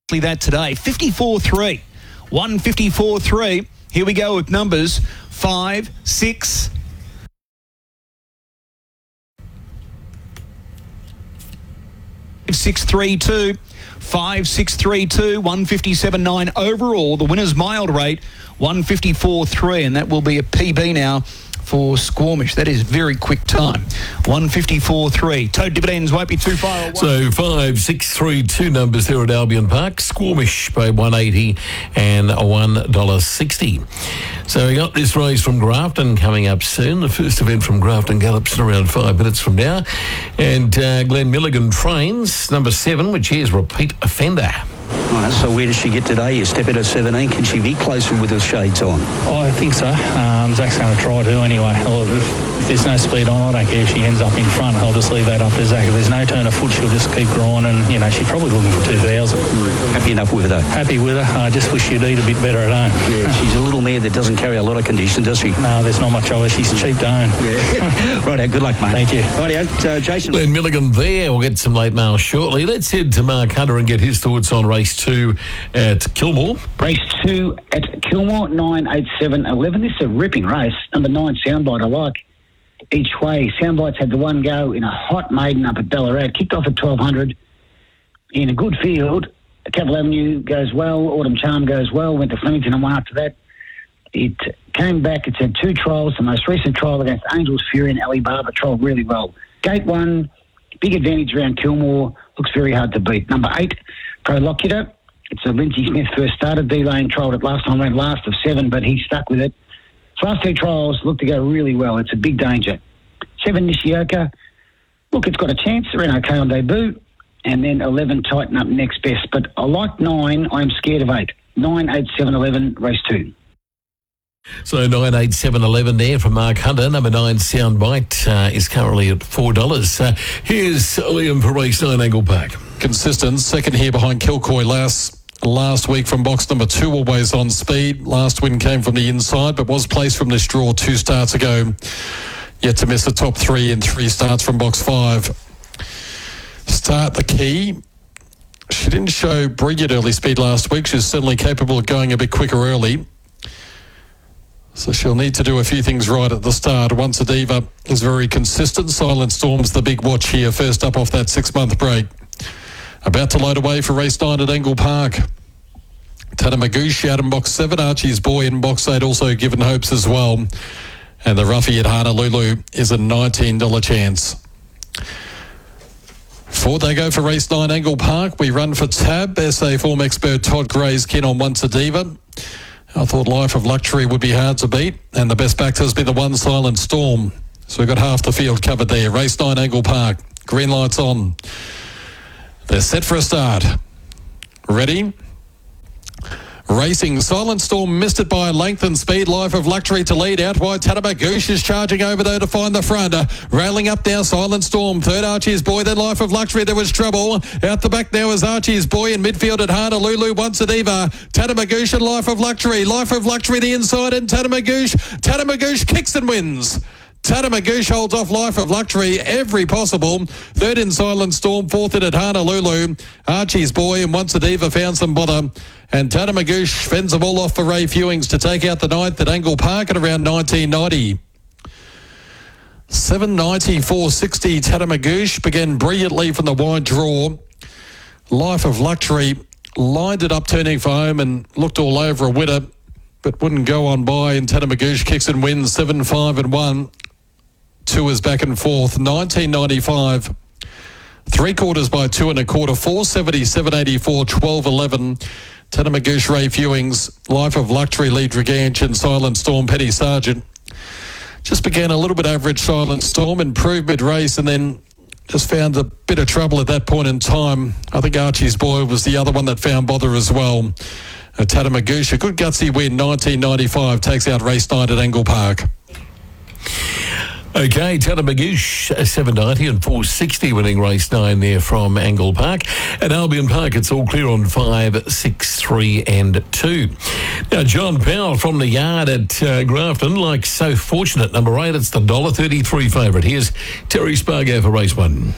That today. 54.3. 154.3. Here we go with numbers 5, 6, 6, 3, 2, 5, 6, 3, 2, 157.9 overall. The winner's mild rate 154.3, and that will be a PB now for Squamish. That is very quick time. 154.3. Toad dividends won't be too far away. So 5, 6, 3, 2 numbers there at Albion Park. Squamish by $1.80 and $1.60. So we got this race from Grafton coming up soon. The first event from Grafton gallops in around 5 minutes from now. And Glenn Milligan trains number 7, which is repeat offender. Right, so where does she get today? You step in at 17. Can she be closer with her shades on? Oh, I think so. Zach's going to try to anyway. If there's no speed on, I don't care if she ends up in front. I'll just leave that up to Zach. If there's no turn of foot, she'll just keep growing, and, she's probably looking for 2,000. Happy enough with her? Happy with her. I just wish she'd eat a bit better at home. Yeah, she's a little mare that doesn't carry a lot of condition, does she? No, there's not much of her. She's cheap to own. Yeah. Righto, good luck, mate. Thank you. Rightio, Jason. Glenn Milligan there. We'll get some late mail shortly. Let's head to Mark Hunter and get his thoughts on race 2 at Kilmore. Race 2 at Kilmore, 987.11. This is a ripping race. Number 9, Soundbite, I like each way. Soundbite's had the one go in a hot maiden up at Ballarat. Kicked off at 1,200 in a good field. Capital Avenue goes well. Autumn Charm goes well. Went to Flemington and one after that. It came back. It's had 2 trials. The most recent trial against Angels Fury and Ali Barber trialled really well. Gate 1, big advantage around Kilmore. Looks very hard to beat. Number 8, Prolocutor. It's a Lindsay Smith first started. D-Lane trialled it last time, went last of 7, but he stuck with it. Last 2 trials look to go really well. It's a big danger. 7, Nishioka. Look, it's got a chance. It ran okay on debut. And then 11, Tighten Up next best. But I like 9. I'm scared of 8. 9, 8, 7, 11, race 2. So 9, 8, 7, 11 there from Mark Hunter. Number 9, Soundbite, is currently at $4. Here's Liam for race 9, Angle Park. Consistent. Second here behind Kilcoy last week from box number 2, always on speed. Last win came from the inside, but was placed from this draw 2 starts ago. Yet to miss the top 3 in 3 starts from box 5. Start the key. She didn't show brilliant early speed last week. She's certainly capable of going a bit quicker early. So she'll need to do a few things right at the start. Once a Diva is very consistent. Silent Storm's the big watch here, first up off that 6-month break. About to load away for race 9 at Angle Park. Tata Magoosh out in box 7. Archie's Boy in box 8 also given hopes as well. And the roughie at Honolulu is a $19 chance. Before they go for race 9 Angle Park, we run for Tab. SA form expert Todd Gray's keen on Once a Diva. I thought Life of Luxury would be hard to beat, and the best back has been the 1 Silent Storm. So we've got half the field covered there. Race 9 Angle Park. Green lights on. They're set for a start. Ready? Racing. Silent Storm missed it by length and speed. Life of Luxury to lead. Out wide, Tanamagoosh is charging over though to find the front. Railing up now, Silent Storm. Third, Archie's Boy. Then Life of Luxury. There was trouble. Out the back now is Archie's Boy in midfield at Honolulu. Once a Diva. Tanamagoosh and Life of Luxury. Life of Luxury the inside and Tanamagoosh. Tanamagoosh kicks and wins. Tata Magoosh holds off Life of Luxury every possible. Third in Silent Storm, fourth in at Honolulu. Archie's Boy and Once a Diva found some bother. And Tata Magoosh fends them all off for Ray Fewings to take out the 9th at Angle Park at around 1990. 794.60. Tata Magoosh began brilliantly from the wide draw. Life of Luxury lined it up turning for home and looked all over a winner, but wouldn't go on by. And Tata Magoosh kicks and wins 7, 5 and 1. 2 is back and forth. 1995. 3/4 by 2 1/4. 470, 784, 12, 11. Tata Magoosh, Ray Fewings, Life of Luxury, Lee Draganch and Silent Storm, Petty Sargent. Just began a little bit average Silent Storm, improved mid-race and then just found a bit of trouble at that point in time. I think Archie's Boy was the other one that found bother as well. Tata Magoosh, a good gutsy win, 1995, takes out race 9 at Angle Park. Okay, Tata Magoosh, 790 and 460 winning race 9 there from Angle Park. At Albion Park, it's all clear on 5, 6, 3 and 2. Now, John Powell from the yard at Grafton, like So Fortunate, number 8. It's the $1.33 favourite. Here's Terry Spargo for race 1.